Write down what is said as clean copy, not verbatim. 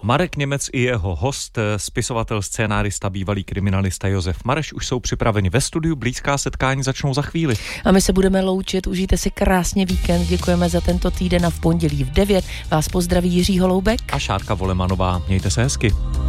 Marek Němec i jeho host, spisovatel, scénárista, bývalý kriminalista Josef Mareš už jsou připraveni ve studiu. Blízká setkání začnou za chvíli. A my se budeme loučit, užijte si krásně víkend. Děkujeme za tento týden a v pondělí v 9 vás pozdraví Jiří Holoubek a Šárka Volemanová. Mějte se hezky.